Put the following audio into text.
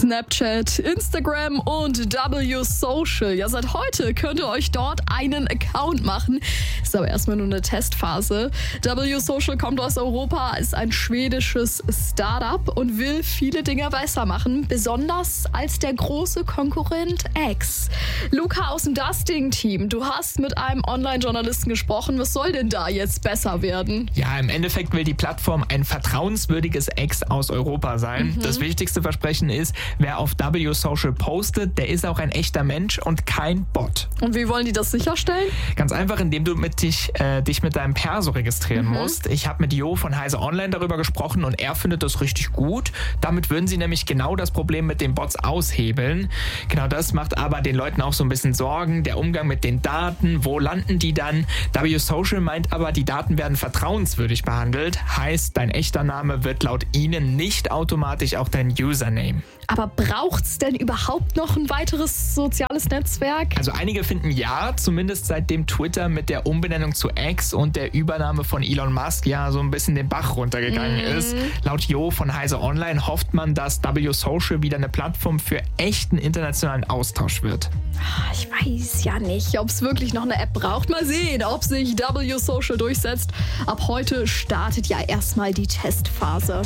Snapchat, Instagram und W Social. Ja, seit heute könnt ihr euch dort einen Account machen. Ist aber erstmal nur eine Testphase. W Social kommt aus Europa, ist ein schwedisches Startup und will viele Dinge besser machen, besonders als der große Konkurrent X. Luca aus dem Dusting-Team, du hast mit einem Online-Journalisten gesprochen. Was soll denn da jetzt besser werden? Ja, im Endeffekt will die Plattform ein vertrauenswürdiges X aus Europa sein. Das wichtigste Versprechen ist, wer auf W Social postet, der ist auch ein echter Mensch und kein Bot. Und wie wollen die das sicherstellen? Ganz einfach, indem du dich mit deinem Perso registrieren musst. Ich habe mit Jo von Heise Online darüber gesprochen und er findet das richtig gut. Damit würden sie nämlich genau das Problem mit den Bots aushebeln. Genau das macht aber den Leuten auch so ein bisschen Sorgen. Der Umgang mit den Daten, wo landen die dann? W Social meint aber, die Daten werden vertrauenswürdig behandelt. Heißt, dein echter Name wird laut ihnen nicht automatisch auch dein Username. Aber braucht's denn überhaupt noch ein weiteres soziales Netzwerk? Also einige finden ja, zumindest seitdem Twitter mit der Umbenennung zu X und der Übernahme von Elon Musk ja so ein bisschen den Bach runtergegangen ist. Laut Jo von Heise Online hofft man, dass W Social wieder eine Plattform für echten internationalen Austausch wird. Ich weiß ja nicht, ob es wirklich noch eine App braucht. Mal sehen, ob sich W Social durchsetzt. Ab heute startet ja erstmal die Testphase.